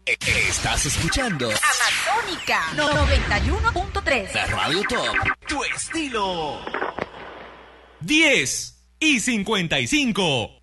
Estás escuchando Amazónica 91.3. la Radio Top. Tu estilo. 10:55.